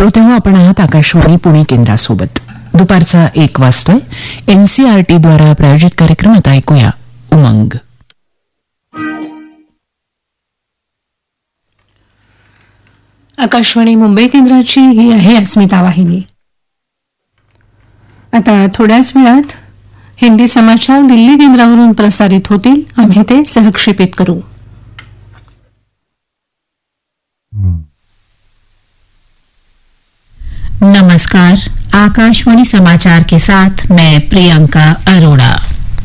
श्रोतेहो, आपण आहात आकाशवाणी पुणे केंद्रासोबत. दुपारचा 1 वाजतोय. एनसीईआरटी द्वारा प्रायोजित कार्यक्रम आता ऐकूया. उमंग. आकाशवाणी मुंबई केंद्राची ही आहे अस्मिता वाहिनी. आता थोड्याच वेळात हिंदी समाचार दिल्ली केंद्रावरून प्रसारित होतील. आम्ही ते सहक्षेपित करू. नमस्कार. आकाशवाणी समाचार के साथ मैं प्रियंका अरोड़ा.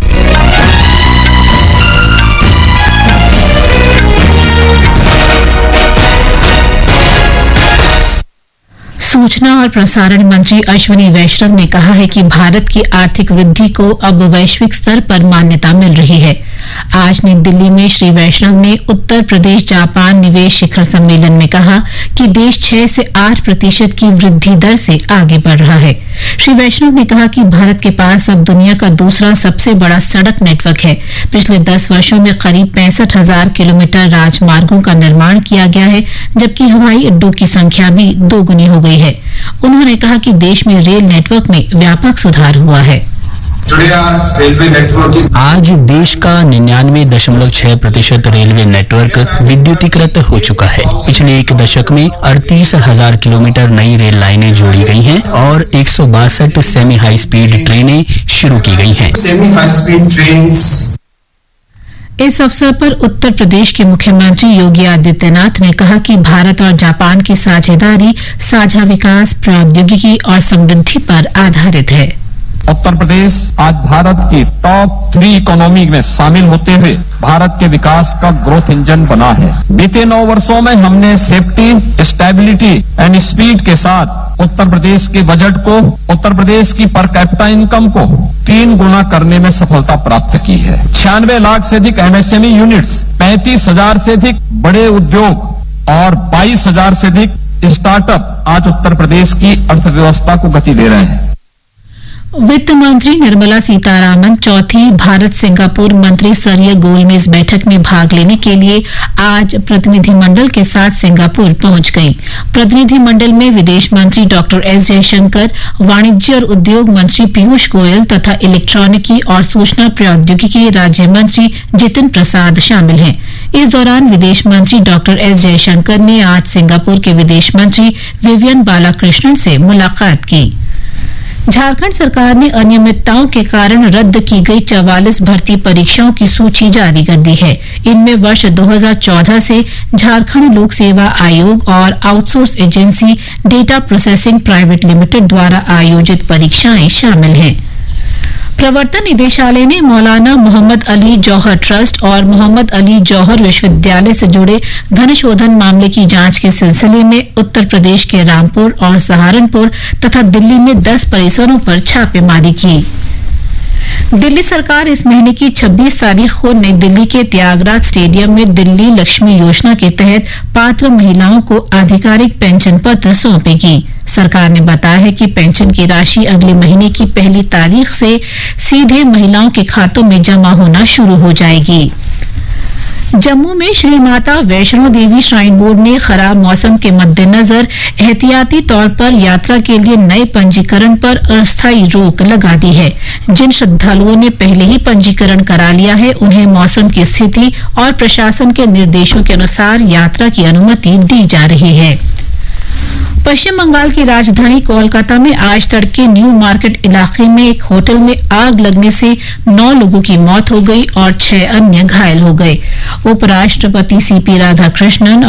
सूचना और प्रसारण मंत्री अश्विनी वैष्णव ने कहा है कि भारत की आर्थिक वृद्धि को अब वैश्विक स्तर पर मान्यता मिल रही है. आज नई दिल्ली में श्री वैष्णव ने उत्तर प्रदेश जापान निवेश शिखर सम्मेलन में कहा कि देश 6 से 8% की वृद्धि दर से आगे बढ़ रहा है. श्री वैष्णव ने कहा कि भारत के पास अब दुनिया का दूसरा सबसे बड़ा सड़क नेटवर्क है. पिछले 10 वर्षों में करीब 65,000 किलोमीटर राजमार्गों का निर्माण किया गया है, जबकि हवाई अड्डों की संख्या भी दोगुनी हो गई है. उन्होंने कहा कि देश में रेल नेटवर्क में व्यापक सुधार हुआ है. आज देश का 99.6% रेलवे नेटवर्क विद्युतीकृत हो चुका है. पिछले एक दशक में 38,000 किलोमीटर नई रेल लाइनें जोड़ी गई हैं और 162 सेमी हाई स्पीड ट्रेनें शुरू की गई हैं. इस अवसर पर उत्तर प्रदेश के मुख्यमंत्री योगी आदित्यनाथ ने कहा कि भारत और जापान की साझेदारी साझा विकास, प्रौद्योगिकी और समृद्धि पर आधारित है. उत्तर प्रदेश आज भारत की टॉप 3 इकोनॉमी में शामिल होते हुए भारत के विकास का ग्रोथ इंजन बना है. बीते 9 वर्षों में हमने सेफ्टी, स्टेबिलिटी एंड स्पीड के साथ उत्तर प्रदेश के बजट को, उत्तर प्रदेश की पर कैपिटा इनकम को 3 गुना करने में सफलता प्राप्त की है. 96 लाख से अधिक एमएसएमई यूनिट्स, 35,000 से अधिक बड़े उद्योग और 22,000 से अधिक स्टार्टअप आज उत्तर प्रदेश की अर्थव्यवस्था को गति दे रहे हैं. वित्त मंत्री निर्मला सीतारामन चौथी भारत सिंगापुर मंत्री स्तरीय गोलमेज बैठक में भाग लेने के लिए आज प्रतिनिधिमंडल के साथ सिंगापुर पहुंच गई. प्रतिनिधिमंडल में विदेश मंत्री डॉक्टर एस जयशंकर, वाणिज्य और उद्योग मंत्री पीयूष गोयल तथा इलेक्ट्रॉनिकी और सूचना प्रौद्योगिकी राज्य मंत्री जितिन प्रसाद शामिल हैं. इस दौरान विदेश मंत्री डॉक्टर एस जयशंकर ने आज सिंगापुर के विदेश मंत्री विवियन बालाकृष्णन से मुलाकात की. झारखंड सरकार ने अनियमितताओं के कारण रद्द की गई 44 भर्ती परीक्षाओं की सूची जारी कर दी है. इनमें वर्ष 2014 से झारखंड लोक सेवा आयोग और outsource agency data processing private limited द्वारा आयोजित परीक्षाएं शामिल हैं. प्रवर्तन निदेशालय ने मौलाना मोहम्मद अली जौहर ट्रस्ट और मोहम्मद अली जौहर विश्वविद्यालय से जुड़े धन शोधन मामले की जांच के सिलसिले में उत्तर प्रदेश के रामपुर और सहारनपुर तथा दिल्ली में 10 परिसरों पर छापेमारी की. दिल्ली सरकार इस महीने की 26 तारीख को नई दिल्ली के त्यागराज स्टेडियम में दिल्ली लक्ष्मी योजना के तहत पात्र महिलाओं को आधिकारिक पेंशन पत्र सौंपेगी. सरकार ने बताया है कि पेंशन की राशि अगले महीने की 1 तारीख से सीधे महिलाओं के खातों में जमा होना शुरू हो जाएगी. जम्मू में श्री माता वैष्णो देवी श्राइन बोर्ड ने खराब मौसम के मद्देनजर एहतियाती तौर पर यात्रा के लिए नए पंजीकरण पर अस्थायी रोक लगा दी है. जिन श्रद्धालुओं ने पहले ही पंजीकरण करा लिया है, उन्हें मौसम की स्थिति और प्रशासन के निर्देशों के अनुसार यात्रा की अनुमति दी जा रही है. पश्चिम बंगाल की राजधानी कोलकाता में आज तड़के न्यू मार्केट इलाके में एक होटल में आग लगने से 9 लोगों की मौत हो गई और 6 अन्य घायल हो गए. उपराष्ट्रपति सीपी राधाकृष्णन